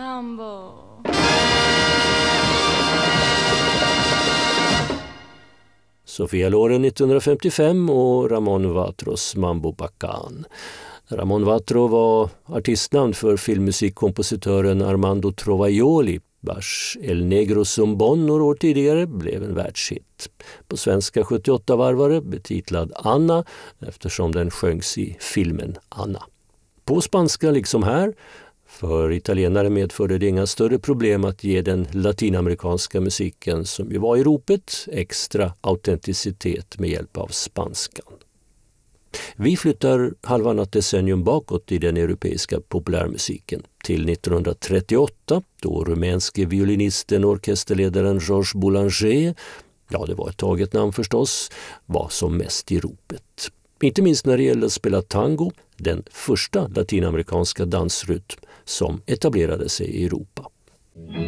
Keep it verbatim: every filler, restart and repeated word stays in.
Mambo. Sofia Loren nittonhundrafemtiofem och Ramon Vatros Mambo Bacan. Ramon Vatro var artistnamn för filmmusikkompositören Armando Trovajoli, vars El Negro Zumbon några år tidigare blev en världshit. På svenska sjuttioåtta-varvare betitlad Anna eftersom den sjöngs i filmen Anna. På spanska liksom här, för italienare medförde det inga större problem att ge den latinamerikanska musiken, som ju var i ropet, extra autenticitet med hjälp av spanskan. Vi flyttar halvannat decennium bakåt i den europeiska populärmusiken till nittonhundratrettioåtta, då rumänske violinisten och orkesterledaren Georges Boulanger, ja det var ett taget namn förstås, var som mest i ropet. Inte minst när det gällde att spela tango, den första latinamerikanska dansrytm som etablerade sig i Europa.